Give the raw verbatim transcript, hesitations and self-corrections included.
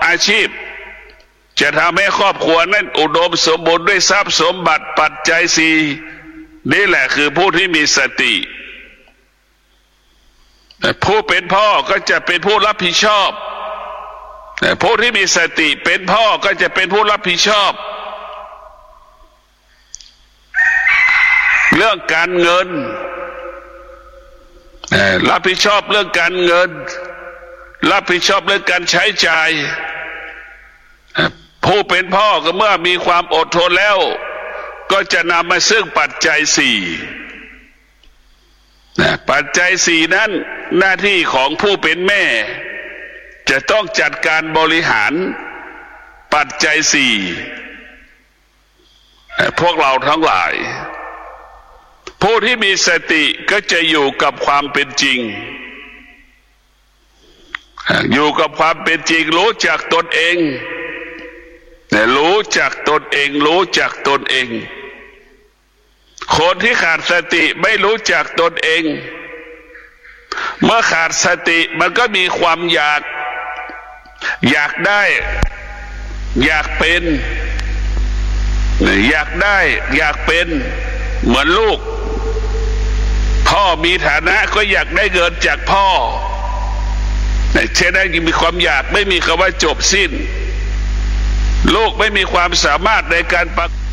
อาชีพจะทำให้ครอบครัวนั้นอุดมสมบูรณ์ด้วยทรัพย์สมบัติปัจจัยสี่นี่แหละคือผู้ที่มีสติผู้เป็นพ่อก็จะเป็นผู้รับผิดชอบผู้ที่มีสติเป็นพ่อก็จะเป็นผู้รับผิดชอบเรื่องการเงินรับผิดชอบเรื่องการเงินรับผิดชอบเรื่องการใช้จ่ายผู้เป็นพ่อก็เมื่อมีความอดทนแล้วก็จะนำมาซึ่งปัจจัยสี่ปัจจัยสี่นั้นหน้าที่ของผู้เป็นแม่จะต้องจัดการบริหารปัจจัยสี่พวกเราทั้งหลายผู้ที่มีสติก็จะอยู่กับความเป็นจริงอยู่กับความเป็นจริงรู้จักตนเองแต่รู้จักตนเองรู้จักตนเองคนที่ขาดสติไม่รู้จักตนเองเมื่อขาดสติมันก็มีความอยากอยากได้อยากเป็นอยากได้อยากเป็นเหมือนลูกพ่อมีฐานะก็อยากได้เงินจากพ่อเช่นนั้นมีความอยากไม่มีคำว่าจบสิ้นลูกไม่มีความสามารถในการประ